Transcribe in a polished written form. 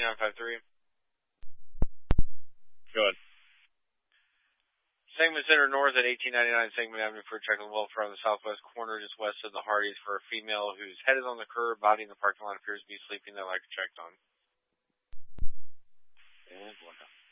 2953. Go ahead. Segment Center North at 1899 Segment Avenue for checking the welfare on the southwest corner, just west of the Hardys, for a female whose head is on the curb, body in the parking lot, appears to be sleeping. They'd like to check on. And one time.